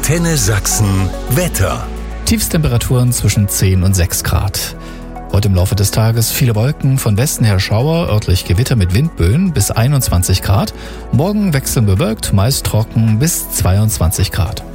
Antenne Sachsen Wetter. Tiefstemperaturen zwischen 10 und 6 Grad. Heute im Laufe des Tages viele Wolken, von Westen her Schauer, örtlich Gewitter mit Windböen bis 21 Grad. Morgen wechselnd bewölkt, meist trocken bis 22 Grad.